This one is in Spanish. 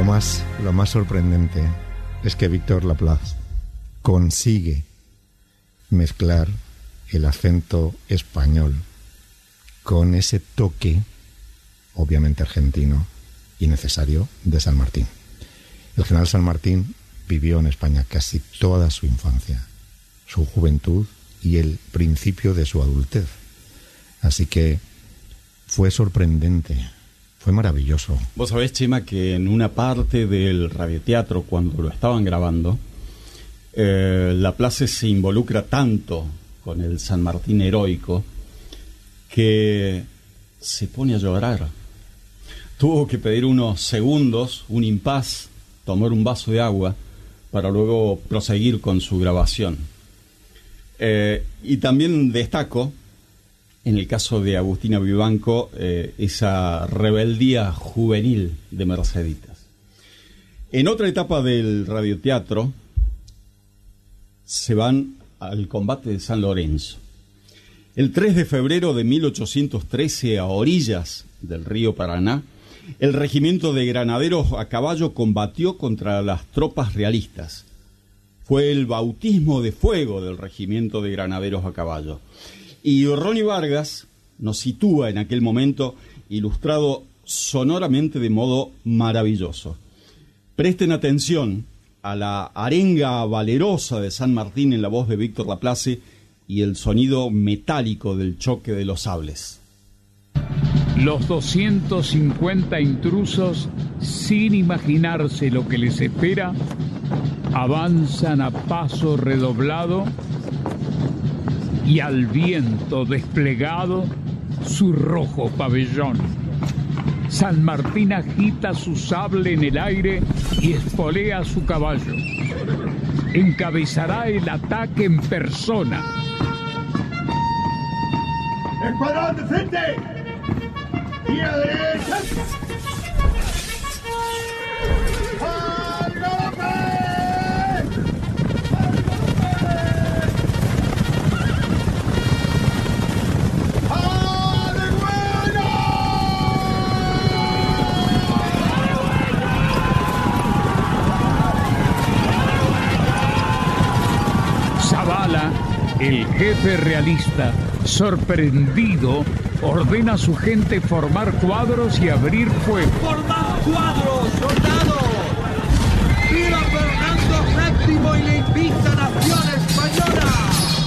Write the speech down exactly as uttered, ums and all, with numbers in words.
lo más, lo más sorprendente es que Víctor Laplace consigue mezclar el acento español con ese toque, obviamente argentino y necesario, de San Martín. El general San Martín vivió en España casi toda su infancia, su juventud y el principio de su adultez. Así que fue sorprendente, fue maravilloso. Vos sabés, Chema, que en una parte del radioteatro, cuando lo estaban grabando, eh, Laplace se involucra tanto con el San Martín heroico que se pone a llorar. Tuvo que pedir unos segundos, un impas, tomar un vaso de agua para luego proseguir con su grabación. Eh, y también destaco, en el caso de Agustina Vivanco, eh, esa rebeldía juvenil de Merceditas. En otra etapa del radioteatro se van al combate de San Lorenzo. El tres de febrero de mil ochocientos trece, a orillas del río Paraná, el regimiento de granaderos a caballo combatió contra las tropas realistas. Fue el bautismo de fuego del regimiento de granaderos a caballo. Y Ronnie Vargas nos sitúa en aquel momento, ilustrado sonoramente de modo maravilloso. Presten atención a la arenga valerosa de San Martín en la voz de Víctor Laplace y el sonido metálico del choque de los sables. Los doscientos cincuenta intrusos, sin imaginarse lo que les espera, avanzan a paso redoblado y al viento desplegado su rojo pabellón. San Martín agita su sable en el aire y espolea a su caballo. Encabezará el ataque en persona. ¡Escuadrón de frente! ¡Tira derecha! ¡Al galope! Zavala, el jefe realista, sorprendido, ordena a su gente formar cuadros y abrir fuego. ¡Formad cuadros, soldados! ¡Viva Fernando séptimo y la invicta nación española!